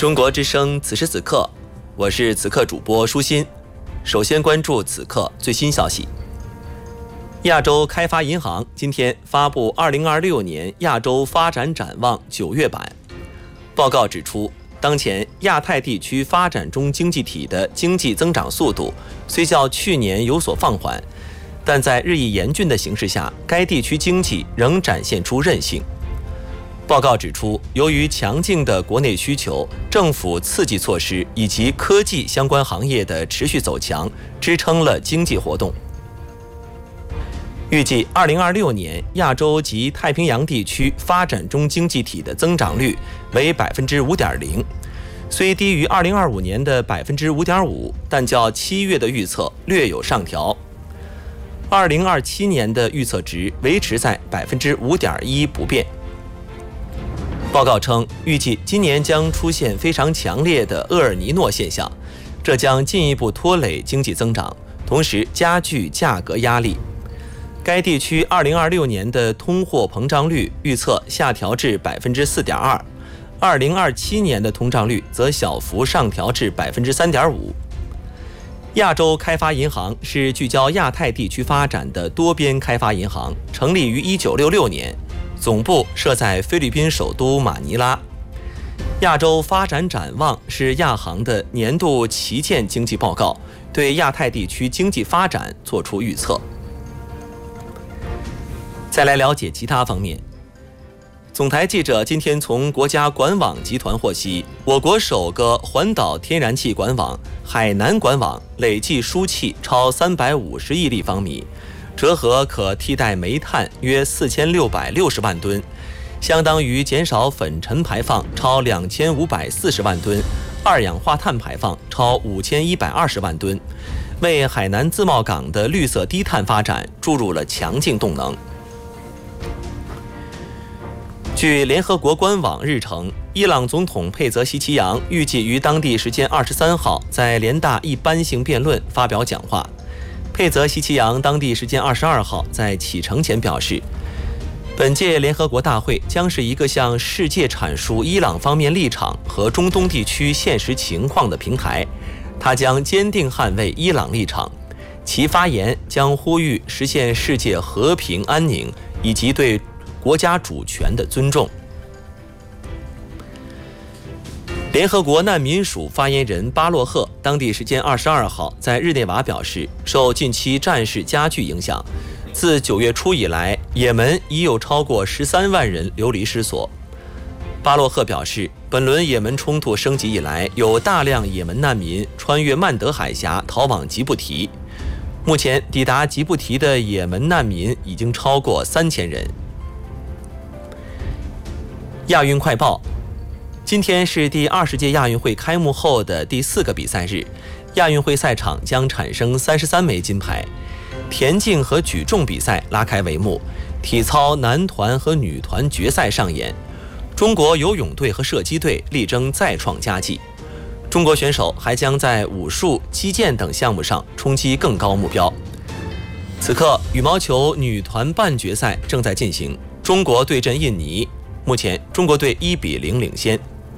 中国之声此时此刻，我是此刻主播舒心。首先关注此刻最新消息。亚洲开发银行今天发布2026年亚洲发展展望9月版。报告指出，当前亚太地区发展中经济体的经济增长速度虽较去年有所放缓，但在日益严峻的形势下，该地区经济仍展现出韧性。报告指出，由于强劲的国内需求、政府刺激措施以及科技相关行业的持续走强，支撑了经济活动。预计2026年亚洲及太平洋地区发展中经济体的增长率为 5.0%， 虽低于2025年的 5.5%， 但较7月的预测略有上调。2027年的预测值维持在 5.1% 不变。报告称，预计今年将出现非常强烈的厄尔尼诺现象，这将进一步拖累经济增长，同时加剧价格压力。该地区2026年的通货膨胀率预测下调至 4.2%， 2027年的通胀率则小幅上调至 3.5%。亚洲开发银行是聚焦亚太地区发展的多边开发银行，成立于1966年，总部设在菲律宾首都马尼拉。亚洲发展展望是亚行的年度旗舰经济报告，对亚太地区经济发展作出预测。再来了解其他方面。总台记者今天从国家管网集团获悉，我国首个环岛天然气管网海南管网累计输气超350亿立方米，折合可替代煤炭约4660万吨，相当于减少粉尘排放超2540万吨，二氧化碳排放超5120万吨，为海南自贸港的绿色低碳发展注入了强劲动能。据联合国官网日程，伊朗总统佩泽希奇扬预计于当地时间23号在联大一般性辩论发表讲话。佩泽希奇扬当地时间22号在启程前表示，本届联合国大会将是一个向世界阐述伊朗方面立场和中东地区现实情况的平台，他将坚定捍卫伊朗立场，其发言将呼吁实现世界和平安宁以及对国家主权的尊重。联合国难民署发言人巴洛赫当地时间22号在日内瓦表示，受近期战事加剧影响，自9月初以来，也门已有超过13万人流离失所。巴洛赫表示，本轮也门冲突升级以来，有大量也门难民穿越曼德海峡逃往吉布提，目前抵达吉布提的也门难民已经超过3000人。亚运快报，今天是第20届亚运会开幕后的第4个比赛日，亚运会赛场将产生33枚金牌。田径和举重比赛拉开帷幕，体操男团和女团决赛上演，中国游泳队和射击队力争再创佳绩。中国选手还将在武术、击剑等项目上冲击更高目标。此刻，羽毛球女团半决赛正在进行，中国对阵印尼，目前中国队1-0领先。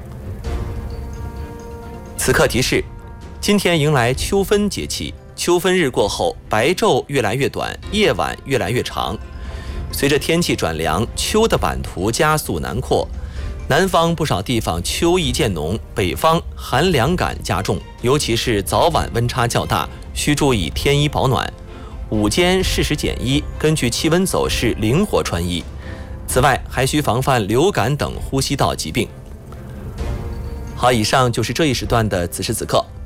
此刻提示，今天迎来秋分节气，秋分日过后，白昼越来越短，夜晚越来越长。随着天气转凉，秋的版图加速南扩，南方不少地方秋意渐浓，北方寒凉感加重，尤其是早晚温差较大，需注意添衣保暖。午间适时减衣，根据气温走势灵活穿衣。此外，还需防范流感等呼吸道疾病。好，以上就是这一时段的此时此刻。